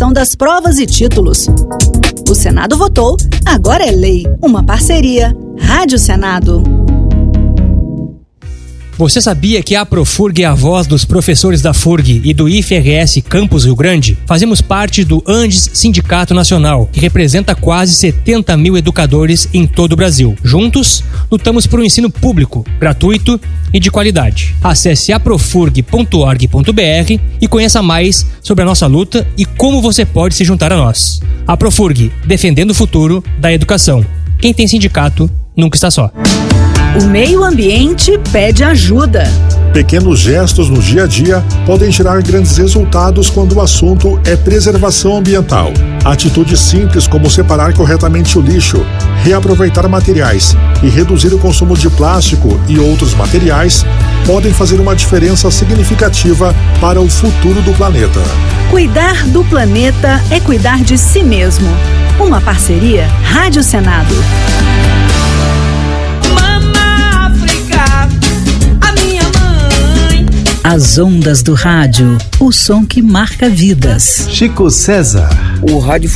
atualização das provas e títulos. O Senado votou, agora é lei. Uma parceria. Rádio Senado. Você sabia que a Profurg é a voz dos professores da FURG e do IFRS Campus Rio Grande? Fazemos parte do Andes Sindicato Nacional, que representa quase 70 mil educadores em todo o Brasil. Juntos, lutamos por um ensino público, gratuito e de qualidade. Acesse aprofurg.org.br e conheça mais sobre a nossa luta e como você pode se juntar a nós. A Profurg, defendendo o futuro da educação. Quem tem sindicato nunca está só. O meio ambiente pede ajuda. Pequenos gestos no dia a dia podem gerar grandes resultados quando o assunto é preservação ambiental. Atitudes simples como separar corretamente o lixo, reaproveitar materiais e reduzir o consumo de plástico e outros materiais podem fazer uma diferença significativa para o futuro do planeta. Cuidar do planeta é cuidar de si mesmo. Uma parceria Rádio Senado. As ondas do rádio, o som que marca vidas. Chico César. O rádio